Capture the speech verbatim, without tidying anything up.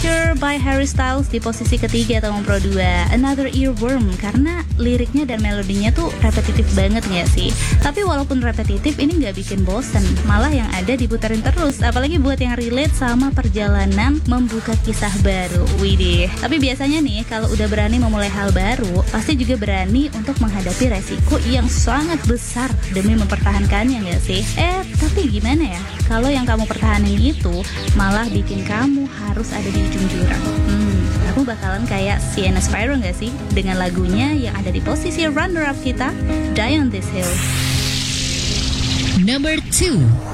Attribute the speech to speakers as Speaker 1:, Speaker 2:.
Speaker 1: Future by Harry Styles di posisi ketiga atau nomor dua, Another Earworm, karena liriknya dan melodinya tuh repetitif banget gak sih? Tapi walaupun repetitif, ini gak bikin bosen, malah yang ada diputerin terus, apalagi buat yang relate sama perjalanan membuka kisah baru. Widih. Tapi biasanya nih, kalau udah berani memulai hal baru, pasti juga berani untuk menghadapi resiko yang sangat besar demi mempertahankannya gak sih? Eh, tapi gimana ya? Kalau yang kamu pertahanin itu malah bikin kamu harus ada di ujung jurang. Hmm, kamu bakalan kayak Sienna Spyro gak sih? Dengan lagunya yang ada di posisi runner-up kita, Die on This Hill.
Speaker 2: Number two.